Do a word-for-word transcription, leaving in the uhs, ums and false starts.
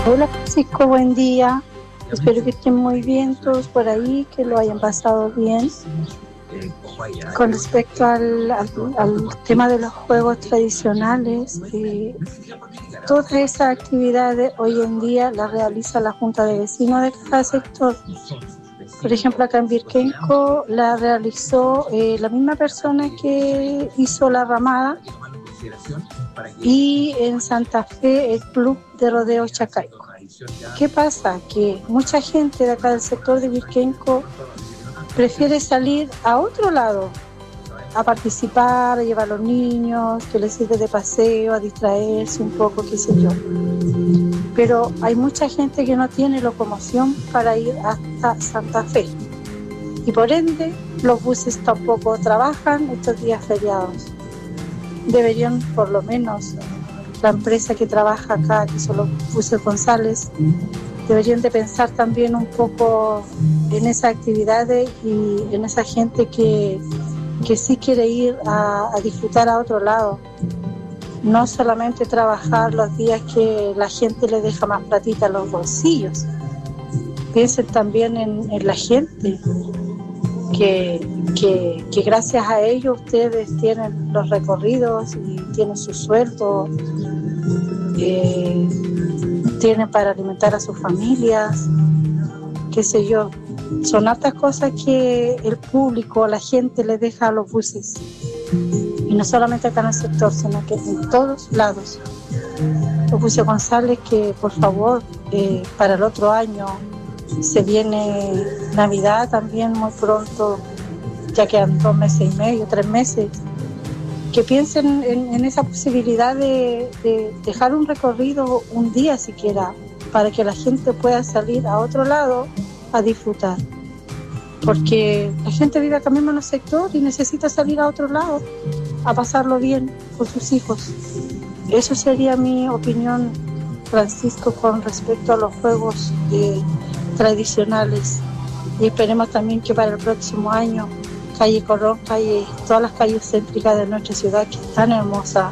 Hola Francisco, buen día. Espero que estén muy bien todos por ahí, que lo hayan pasado bien. Con respecto al, al, al tema de los juegos tradicionales, eh, todas esas actividades hoy en día las realiza la Junta de Vecinos de cada sector. Por ejemplo, acá en Virquenco la realizó eh, la misma persona que hizo la ramada, y en Santa Fe el Club de Rodeo Chacaico. ¿Qué pasa? Que mucha gente de acá del sector de Virquenco prefiere salir a otro lado a participar, a llevar a los niños, que les sirve de paseo, a distraerse un poco, qué sé yo. Pero hay mucha gente que no tiene locomoción para ir hasta Santa Fe. Y por ende, los buses tampoco trabajan estos días feriados. Deberían, por lo menos, la empresa que trabaja acá, que son los buses González, deberían de pensar también un poco en esas actividades y en esa gente que, que sí quiere ir a, a disfrutar a otro lado. No solamente trabajar los días que la gente le deja más platita a los bolsillos. Piensen también en, en la gente, que, que, que gracias a ellos ustedes tienen los recorridos y tienen su sueldo, eh, tienen para alimentar a sus familias, qué sé yo. Son hartas cosas que el público, la gente le deja a los buses. Y no solamente acá en el sector, sino que en todos lados. Los buses González, que por favor, eh, para el otro año se viene Navidad también muy pronto, ya quedan dos meses y medio, tres meses, que piensen en, en esa posibilidad de, de dejar un recorrido un día siquiera, para que la gente pueda salir a otro lado a disfrutar. Porque la gente vive acá mismo en el sector y necesita salir a otro lado a pasarlo bien con sus hijos. Eso sería mi opinión, Francisco, con respecto a los juegos eh, tradicionales. Y esperemos también que para el próximo año calle Colón, calle, todas las calles céntricas de nuestra ciudad, que es tan hermosa,